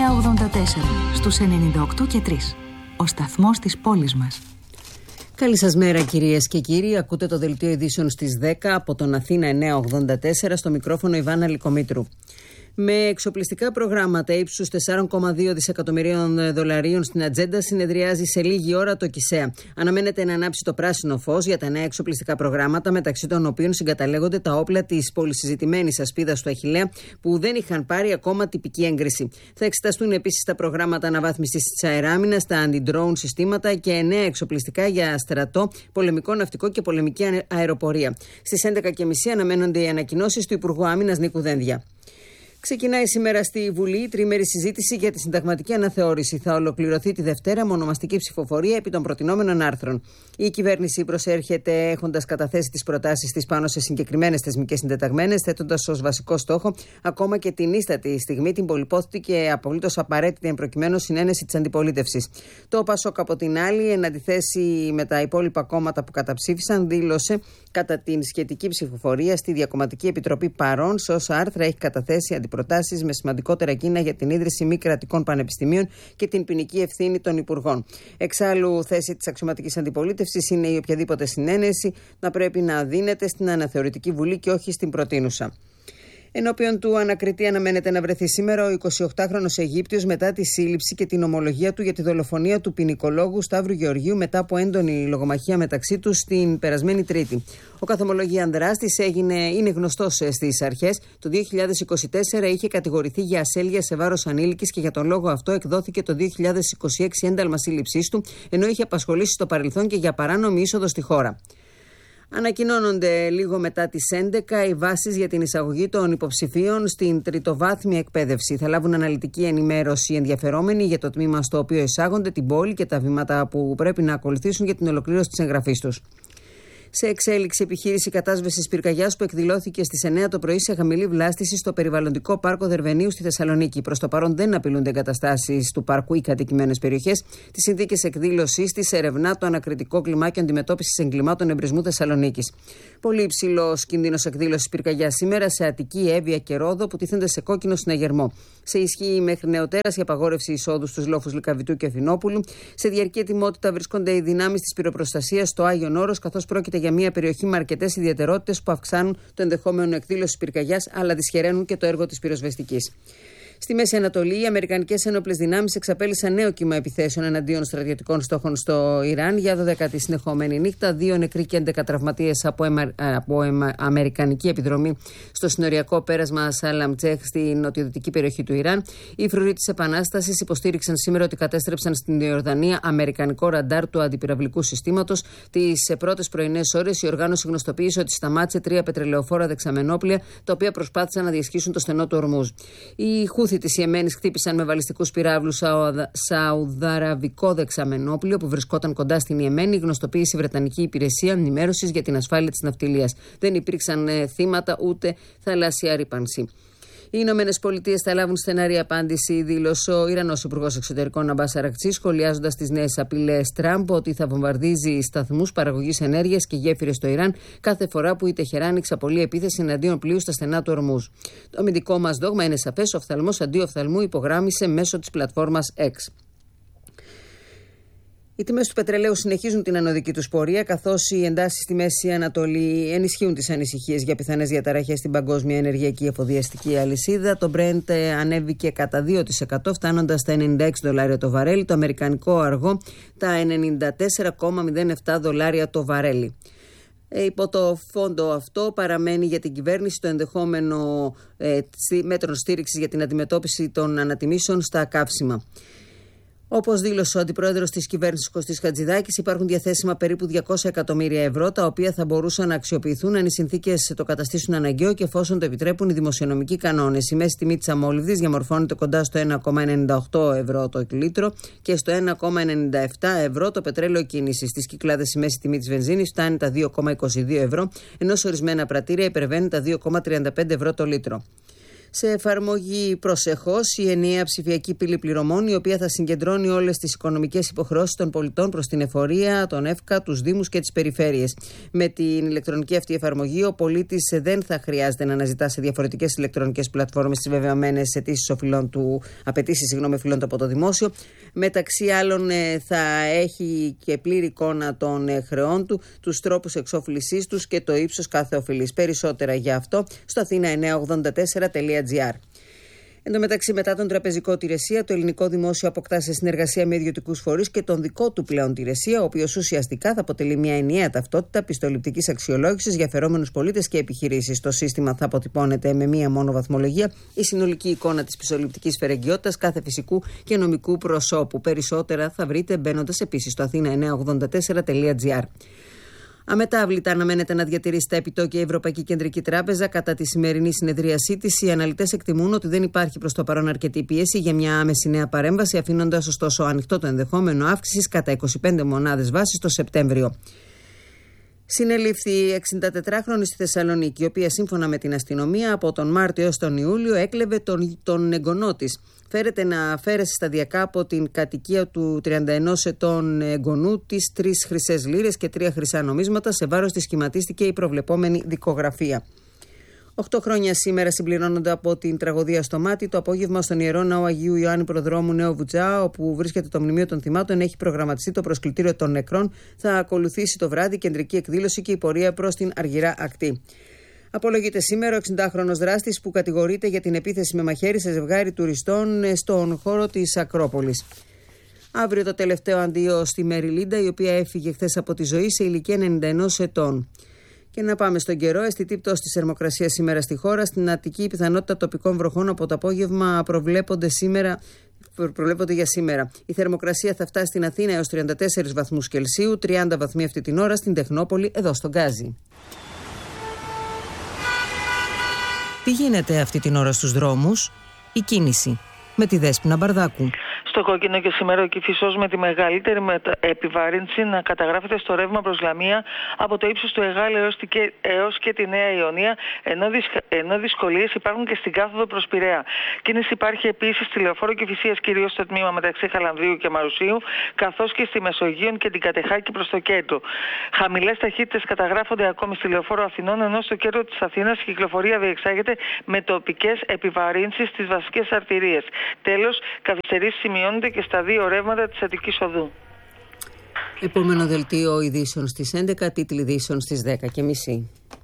στους 98 και 3. Ο σταθμός της πόλης μας. Καλή σας μέρα κυρίες και κύριοι. Ακούτε το δελτίο ειδήσεων στις 10 από τον Αθήνα 984, στο μικρόφωνο Ιβάνα Λικομήτρου. Με εξοπλιστικά προγράμματα ύψους 4,2 δισεκατομμυρίων δολαρίων στην ατζέντα, συνεδριάζει σε λίγη ώρα το ΚΙΣΕΑ. Αναμένεται να ανάψει το πράσινο φως για τα νέα εξοπλιστικά προγράμματα, μεταξύ των οποίων συγκαταλέγονται τα όπλα της πολυσυζητημένης ασπίδας του Αχιλλέα, που δεν είχαν πάρει ακόμα τυπική έγκριση. Θα εξεταστούν επίσης τα προγράμματα αναβάθμισης της αεράμινας, τα αντι-drone συστήματα και νέα εξοπλιστικά για στρατό, πολεμικό ναυτικό και πολεμική αεροπορία. Στις 11.30 αναμένονται οι ανακοινώσεις του Υπουργού Άμυνας Νίκου Δένδια. Ξεκινάει σήμερα στη Βουλή η τρίμερη συζήτηση για τη συνταγματική αναθεώρηση. Θα ολοκληρωθεί τη Δευτέρα με ονομαστική ψηφοφορία επί των προτινόμενων άρθρων. Η κυβέρνηση προσέρχεται έχοντας καταθέσει τις προτάσεις της πάνω σε συγκεκριμένες θεσμικές συντεταγμένες, θέτοντας ως βασικό στόχο ακόμα και την ίστατη στιγμή την πολυπόθητη και απολύτως απαραίτητη εμπροκειμένου συνένεση της αντιπολίτευσης. Το ΠΑΣΟΚ, από την άλλη, εν αντιθέσει με τα υπόλοιπα κόμματα που καταψήφισαν, δήλωσε κατά την σχετική ψηφοφορία στη Διακομματική Επιτροπή παρόν σε όσα άρθρα έχει καταθέσει προτάσεις με σημαντικότερα εκείνα για την ίδρυση μη κρατικών πανεπιστημίων και την ποινική ευθύνη των υπουργών. Εξάλλου, θέση της αξιωματικής αντιπολίτευσης είναι η οποιαδήποτε συνένεση να πρέπει να δίνεται στην αναθεωρητική βουλή και όχι στην προτείνουσα. Ενώπιον του ανακριτή αναμένεται να βρεθεί σήμερα ο 28χρονος Αιγύπτιος μετά τη σύλληψη και την ομολογία του για τη δολοφονία του ποινικολόγου Σταύρου Γεωργίου μετά από έντονη λογομαχία μεταξύ τους την περασμένη Τρίτη. Ο καθομολογίαν δράστης είναι γνωστός στις αρχές. Το 2024 είχε κατηγορηθεί για ασέλγεια σε βάρος ανήλικης και για τον λόγο αυτό εκδόθηκε το 2026 ένταλμα σύλληψής του, ενώ είχε απασχολήσει στο παρελθόν και για παράνομη είσοδο στη χώρα. Ανακοινώνονται λίγο μετά τις 11 οι βάσεις για την εισαγωγή των υποψηφίων στην τριτοβάθμια εκπαίδευση. Θα λάβουν αναλυτική ενημέρωση οι ενδιαφερόμενοι για το τμήμα στο οποίο εισάγονται, την πόλη και τα βήματα που πρέπει να ακολουθήσουν για την ολοκλήρωση της εγγραφής τους. Σε εξέλιξη επιχείρηση κατάσβεσης πυρκαγιάς που εκδηλώθηκε στις 9 το πρωί σε χαμηλή βλάστηση στο περιβαλλοντικό πάρκο Δερβενίου στη Θεσσαλονίκη. Προς το παρόν δεν απειλούνται εγκαταστάσεις του πάρκου ή κατοικημένες περιοχές. Τις συνθήκες εκδήλωσης της ερευνά το ανακριτικό κλιμάκιο αντιμετώπισης εγκλημάτων εμπρισμού Θεσσαλονίκης. Πολύ υψηλός κίνδυνος εκδήλωσης πυρκαγιάς σήμερα σε Αττική, Εύβοια και Ρόδο που τίθενται σε κόκκινο συναγερμό. Σε ισχύ μέχρι νεοτέρας η απαγόρευση εισόδου στους λόφους Λυκαβητού και Αθηνόπουλου. Σε διαρκή ετοιμότητα βρίσκονται οι δυνάμεις της πυροπροστασίας στο Άγιον Όρος, καθώς πρόκειται για μια περιοχή με αρκετές ιδιαιτερότητες που αυξάνουν το ενδεχόμενο εκδήλωση πυρκαγιάς, αλλά δυσχεραίνουν και το έργο της πυροσβεστικής. Στη Μέση Ανατολή, οι Αμερικανικές ένοπλες δυνάμεις εξαπέλυσαν νέο κύμα επιθέσεων εναντίον στρατιωτικών στόχων στο Ιράν για 12η συνεχόμενη νύχτα. 2 νεκροί και 11 τραυματίες από αμερικανική επιδρομή στο συνοριακό πέρασμα Σαλαμτζέχ στην νοτιοδυτική περιοχή του Ιράν. Οι φρουροί της Επανάστασης υποστήριξαν σήμερα ότι κατέστρεψαν στην Ιορδανία αμερικανικό ραντάρ του αντιπυραυλικού συστήματος. Τις πρώτες πρωινές ώρες η οργάνωση γνωστοποίησε ότι σταμάτησε 3 πετρελαιοφόρα δεξαμενόπλια, τα οποία προσπάθησαν να διασχίσουν το στενό του Ορμούζ. Οι Χούθη της Ιεμένης χτύπησαν με βαλιστικούς πυράβλους σαουδαραβικό δεξαμενόπλιο που βρισκόταν κοντά στην Ιεμένη, γνωστοποίησε η Βρετανική Υπηρεσία Ενημέρωσης για την Ασφάλεια της Ναυτιλίας. Δεν υπήρξαν θύματα ούτε θαλάσσια ρύπανση. Οι Ηνωμένες Πολιτείες θα λάβουν στεναρή απάντηση, δήλωσε ο Ιρανός Υπουργός Εξωτερικών Αμπάς Αρακτσί, σχολιάζοντας τις νέες απειλές Τραμπ ότι θα βομβαρδίζει σταθμούς παραγωγής ενέργειας και γέφυρες στο Ιράν κάθε φορά που η Τεχεράνη εξαπολύει επίθεση εναντίον πλοίου στα στενά του Ορμούζ. Το αμυντικό μας δόγμα είναι σαφές: οφθαλμός αντί οφθαλμού, υπογράμμισε μέσω της πλατφόρμας X. Οι τιμές του πετρελαίου συνεχίζουν την ανωδική τους πορεία, καθώς οι εντάσεις στη Μέση Ανατολή ενισχύουν τις ανησυχίες για πιθανές διαταραχές στην παγκόσμια ενεργειακή εφοδιαστική αλυσίδα. Το Brent ανέβηκε κατά 2%, φτάνοντας στα $96 το βαρέλι, το αμερικανικό αργό τα $94,07 το βαρέλι. Υπό το φόντο αυτό παραμένει για την κυβέρνηση το ενδεχόμενο μέτρων στήριξης για την αντιμετώπιση των ανατιμήσεων στα καύσιμα. Όπως δήλωσε ο αντιπρόεδρος της κυβέρνησης Κωστής Χατζηδάκης, υπάρχουν διαθέσιμα περίπου 200 εκατομμύρια ευρώ, τα οποία θα μπορούσαν να αξιοποιηθούν αν οι συνθήκες το καταστήσουν αναγκαίο και εφόσον το επιτρέπουν οι δημοσιονομικοί κανόνες. Η μέση τιμή της αμόλυβδης διαμορφώνεται κοντά στο 1,98 ευρώ το λίτρο και στο 1,97 ευρώ το πετρέλαιο κίνησης. Στις Κυκλάδες η μέση τιμή της βενζίνης φτάνει τα 2,22 ευρώ, ενώ σε ορισμένα πρατήρια υπερβαίνει τα 2,35 ευρώ το λίτρο. Σε εφαρμογή προσεχώς η ενιαία ψηφιακή πύλη πληρωμών, η οποία θα συγκεντρώνει όλες τις οικονομικές υποχρεώσεις των πολιτών προς την εφορία, τον ΕΦΚΑ, τους Δήμους και τις περιφέρειες. Με την ηλεκτρονική αυτή εφαρμογή, ο πολίτης δεν θα χρειάζεται να αναζητά σε διαφορετικές ηλεκτρονικές πλατφόρμες τις βεβαιωμένες απαιτήσεις οφειλών του από το δημόσιο. Μεταξύ άλλων, θα έχει και πλήρη εικόνα των χρεών του, τους τρόπους εξόφλησής τους και το ύψος κάθε οφειλής. Περισσότερα για αυτό στο athena984.gr. Εν τω μεταξύ, μετά τον τραπεζικό τηρεσία, το ελληνικό δημόσιο αποκτά σε συνεργασία με ιδιωτικούς φορείς και τον δικό του πλέον τηρεσία, ο οποίος ουσιαστικά θα αποτελεί μια ενιαία ταυτότητα πιστοληπτικής αξιολόγησης για φερόμενους πολίτες και επιχειρήσεις. Το σύστημα θα αποτυπώνεται με μία μόνο βαθμολογία η συνολική εικόνα της πιστοληπτικής φερεγγιότητας κάθε φυσικού και νομικού προσώπου. Περισσότερα θα βρείτε μπαίνοντας επίσης στο athena984.gr. Αμετάβλητα αναμένεται να διατηρήσει τα επιτόκια η Ευρωπαϊκή Κεντρική Τράπεζα κατά τη σημερινή συνεδρίασή της. Οι αναλυτές εκτιμούν ότι δεν υπάρχει προς το παρόν αρκετή πίεση για μια άμεση νέα παρέμβαση, αφήνοντας ωστόσο ανοιχτό το ενδεχόμενο αύξησης κατά 25 μονάδες βάσης το Σεπτέμβριο. Συνελήφθη 64χρονη στη Θεσσαλονίκη, η οποία σύμφωνα με την αστυνομία από τον Μάρτιο έως τον Ιούλιο έκλεβε τον εγγονό της. Φέρεται να αφαίρεσε σταδιακά από την κατοικία του 31 ετών εγγονού της 3 χρυσές λίρες και 3 χρυσά νομίσματα. Σε βάρος της σχηματίστηκε η προβλεπόμενη δικογραφία. 8 χρόνια σήμερα συμπληρώνονται από την τραγωδία στο Μάτι. Το απόγευμα στον Ιερό Ναό Αγίου Ιωάννη Προδρόμου Νέο Βουτζά, όπου βρίσκεται το μνημείο των θυμάτων, έχει προγραμματιστεί το προσκλητήριο των νεκρών. Θα ακολουθήσει το βράδυ κεντρική εκδήλωση και η πορεία προς την Αργυρά Ακτή. Απολογείται σήμερα ο 60χρονος δράστης που κατηγορείται για την επίθεση με μαχαίρι σε ζευγάρι τουριστών στον χώρο της Ακρόπολης. Αύριο το τελευταίο αντίο στη Μέρι Λίντα, η οποία έφυγε χθες από τη ζωή σε ηλικία 91 ετών. Και να πάμε στον καιρό. Αισθητή πτώση της θερμοκρασίας σήμερα στη χώρα. Στην Αττική η πιθανότητα τοπικών βροχών από το απόγευμα προβλέπονται για σήμερα. Η θερμοκρασία θα φτάσει στην Αθήνα έως 34 βαθμούς Κελσίου, 30 βαθμοί αυτή την ώρα στην Τεχνόπολη, εδώ στον Γκάζι. Τι γίνεται αυτή την ώρα στους δρόμους? Η κίνηση με τη Δέσποινα Μπαρδάκου. Στο κόκκινο και σήμερα ο Κηφισός με τη μεγαλύτερη επιβάρυνση να καταγράφεται στο ρεύμα προς Λαμία από το ύψος του Εγάλη έως και τη Νέα Ιωνία, ενώ δυσκολίες υπάρχουν και στην κάθοδο προς Πειραιά. Κίνηση υπάρχει επίσης στη λεωφόρο Κηφισίας, κυρίως στο τμήμα μεταξύ Χαλανδρίου και Μαρουσίου, καθώς και στη Μεσογείο και την Κατεχάκη προς το κέντρο. Χαμηλές ταχύτητες καταγράφονται ακόμη στη λεωφόρο Αθηνών, ενώ στο κέντρο της Αθήνας η κυκλοφορία διεξάγεται με τοπικές επιβαρύνσεις στις βασικές αρτηρίες. Τέλος, καθυστερήσεις σημειώνονται και στα 2 ρεύματα της Αττικής Οδού. Επόμενο δελτίο ειδήσεων στις 11, τίτλοι ειδήσεων στις 10:30.